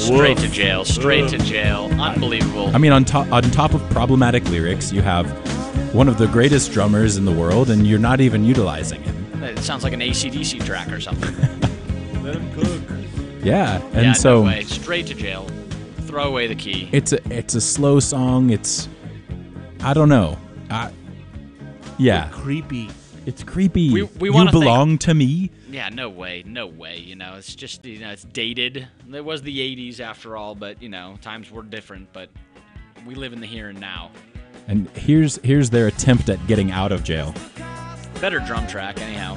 Straight to jail. Straight to jail. Unbelievable. I mean, on top of problematic lyrics, you have one of the greatest drummers in the world, and you're not even utilizing him. It sounds like an AC/DC track or something. Let him cook. Yeah, and yeah, so no way. Straight to jail. Throw away the key. it's a slow song. I don't know. Yeah, Creepy. it's creepy. We you wanna belong to me. Yeah, no way. You know, it's just, you know, it's dated. It was the 80s after all, but, you know, times were different, but we live in the here and now. And here's their attempt at getting out of jail. Better drum track, anyhow.